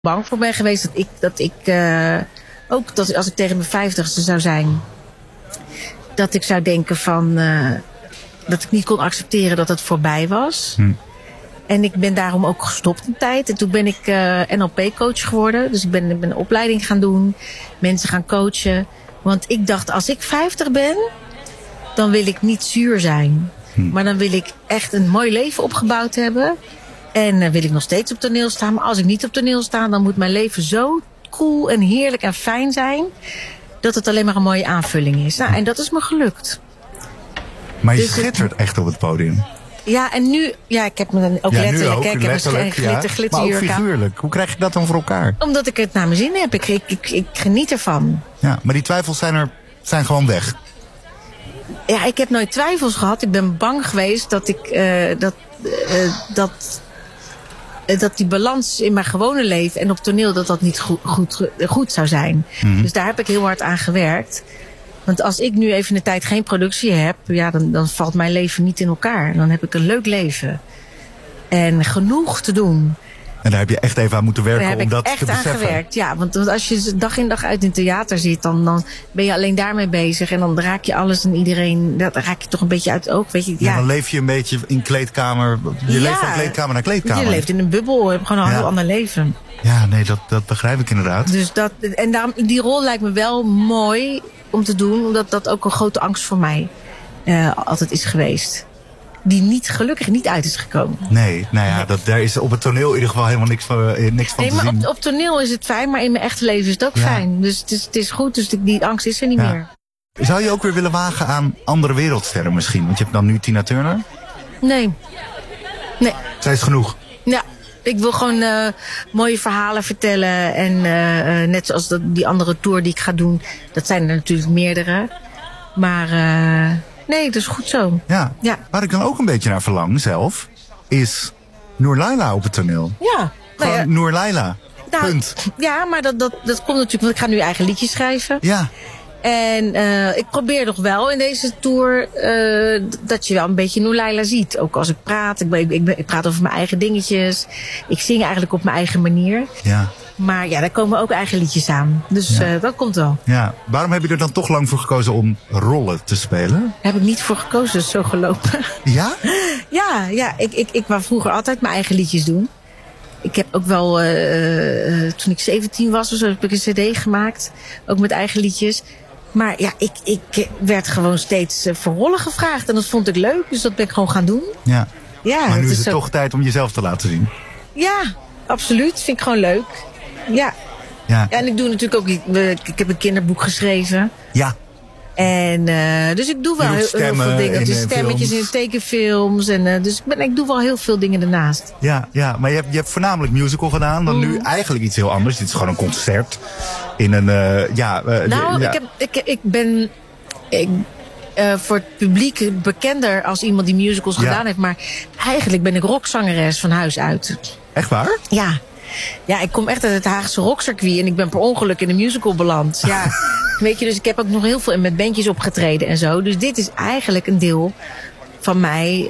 bang voor ben geweest dat als ik tegen mijn 50ste zou zijn, dat ik zou denken van dat ik niet kon accepteren dat het voorbij was. En ik ben daarom ook gestopt een tijd. En toen ben ik NLP-coach geworden. Dus ik ben een opleiding gaan doen. Mensen gaan coachen. Want ik dacht, als ik 50 ben, dan wil ik niet zuur zijn. Maar dan wil ik echt een mooi leven opgebouwd hebben. En wil ik nog steeds op toneel staan. Maar als ik niet op toneel sta, dan moet mijn leven zo cool en heerlijk en fijn zijn, dat het alleen maar een mooie aanvulling is. Nou, en dat is me gelukt. Maar je schittert echt op het podium. Ja, en nu, ik heb me dan ook letterlijk. Ook, ik heb een glitterjurk maar ook figuurlijk. Hoe krijg je dat dan voor elkaar? Omdat ik het naar mijn zin heb. Ik geniet ervan. Ja, maar die twijfels zijn gewoon weg. Ja, ik heb nooit twijfels gehad. Ik ben bang geweest dat dat die balans in mijn gewone leven en op toneel dat niet goed zou zijn. Dus daar heb ik heel hard aan gewerkt. Want als ik nu even een tijd geen productie heb, dan valt mijn leven niet in elkaar. Dan heb ik een leuk leven. En genoeg te doen. En daar heb je echt even aan moeten werken om dat te beseffen. Daar heb ik echt aan gewerkt, ja. Want als je dag in dag uit in theater zit, dan ben je alleen daarmee bezig. En dan raak je alles en iedereen, dat raak je toch een beetje uit het oog. Weet je, ja, dan leef je een beetje in kleedkamer. Je leeft van kleedkamer naar kleedkamer. Je leeft in een bubbel, je hebt gewoon een heel ander leven. Ja, nee, dat begrijp ik inderdaad. Dus daarom, die rol lijkt me wel mooi om te doen, omdat dat ook een grote angst voor mij altijd is geweest. Die gelukkig niet uit is gekomen. Nee, nou ja, daar is op het toneel in ieder geval helemaal niks van te zien. Nee, maar op toneel is het fijn, maar in mijn echte leven is het ook fijn. Dus het is goed, dus die angst is er niet meer. Zou je ook weer willen wagen aan andere wereldsterren misschien? Want je hebt dan nu Tina Turner. Nee. Zij is genoeg. Ja, ik wil gewoon mooie verhalen vertellen. En net zoals die andere tour die ik ga doen, dat zijn er natuurlijk meerdere. Maar nee, dat is goed zo. Ja. Waar ik dan ook een beetje naar verlang zelf, is Noor Laila op het toneel. Ja. Gewoon Noor Laila. Punt. Ja, maar dat komt natuurlijk, want ik ga nu eigen liedjes schrijven. Ja. En ik probeer nog wel in deze tour dat je wel een beetje Noor Laila ziet. Ook als ik praat. Ik praat over mijn eigen dingetjes. Ik zing eigenlijk op mijn eigen manier. Ja. Maar ja, daar komen ook eigen liedjes aan. Dus dat komt wel. Ja. Waarom heb je er dan toch lang voor gekozen om rollen te spelen? Daar heb ik niet voor gekozen, dus zo gelopen. Ja? Ja. Ik wou vroeger altijd mijn eigen liedjes doen. Ik heb ook wel, toen ik 17 was, dus heb ik een cd gemaakt. Ook met eigen liedjes. Maar ja, ik werd gewoon steeds voor rollen gevraagd. En dat vond ik leuk, dus dat ben ik gewoon gaan doen. Ja. Maar nu is het zo toch tijd om jezelf te laten zien. Ja, absoluut. Vind ik gewoon leuk. Ja. En ik doe natuurlijk ook, ik heb een kinderboek geschreven. Ja. En dus ik doe wel heel veel dingen. Dus stemmetjes in tekenfilms. En dus ik doe wel heel veel dingen daarnaast. Ja, maar je hebt voornamelijk musical gedaan. Dan nu eigenlijk iets heel anders. Dit is gewoon een concert. In een, ik ben voor het publiek bekender als iemand die musicals gedaan heeft. Maar eigenlijk ben ik rockzangeres van huis uit. Echt waar? Ja. Ja, ik kom echt uit het Haagse rockcircuit en ik ben per ongeluk in een musical beland. Ja, weet je, dus ik heb ook nog heel veel met bandjes opgetreden en zo. Dus dit is eigenlijk een deel van mij,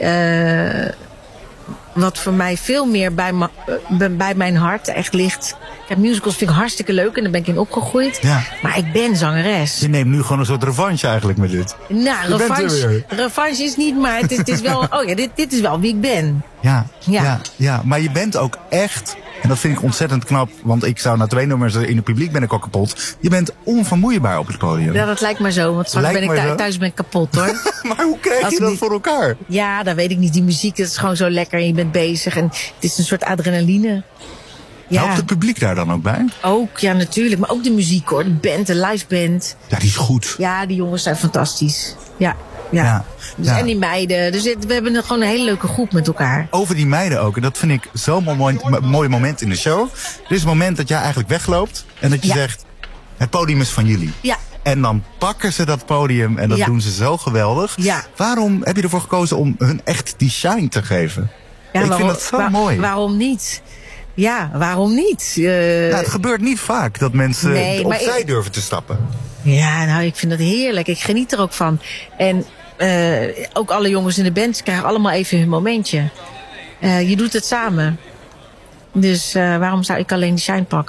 wat voor mij veel meer bij mijn hart echt ligt. Kijk, musicals vind ik hartstikke leuk en daar ben ik in opgegroeid. Ja. Maar ik ben zangeres. Je neemt nu gewoon een soort revanche eigenlijk met dit. Nou, revanche is niet, maar het is wel, dit is wel wie ik ben. Ja, maar je bent ook echt, en dat vind ik ontzettend knap, want ik zou na 2 nummers in het publiek ben ik al kapot. Je bent onvermoeidbaar op het podium. Ja, dat lijkt me zo, want straks ben ik thuis ben ik kapot hoor. Maar hoe krijg je dat voor elkaar? Ja, dat weet ik niet. Die muziek, dat is gewoon zo lekker en je bent bezig en het is een soort adrenaline. Ja. Helpt het publiek daar dan ook bij? Ook, ja natuurlijk. Maar ook de muziek hoor, de band, de live band. Ja, die is goed. Ja, die jongens zijn fantastisch. Ja. Dus en die meiden. Dus we hebben gewoon een hele leuke groep met elkaar. Over die meiden ook. En dat vind ik zo'n mooi moment in de show. Dit is het moment dat jij eigenlijk wegloopt. En dat je zegt, het podium is van jullie. Ja. En dan pakken ze dat podium en dat doen ze zo geweldig. Ja. Waarom heb je ervoor gekozen om hun echt die shine te geven? Ja, ik vind dat zo mooi. Waarom niet? Ja, waarom niet? Het gebeurt niet vaak dat mensen opzij durven te stappen. Ja, nou, ik vind dat heerlijk. Ik geniet er ook van. En ook alle jongens in de band krijgen allemaal even hun momentje. Je doet het samen. Dus waarom zou ik alleen de shine pakken?